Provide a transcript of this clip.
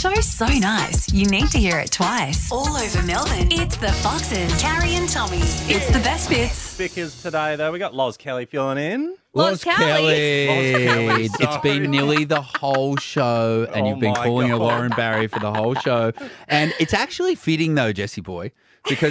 show's so nice, you need to hear it twice. All over Melbourne, it's the Foxes, Carrie and Tommy. It's the best bits. Vickers today, though. We got Loz Kelly filling in. Loz Kelly. It's been Sorry. nearly the whole show, and you've been my calling her God. Lauren Barry for the whole show. And it's actually fitting, though, Jesse boy, because